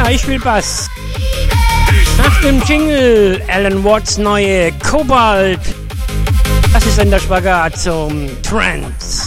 Ja, ich spiel Bass. Nach dem Jingle Alan Watts neue Cobalt. Das ist dann der Spagat zum Trance.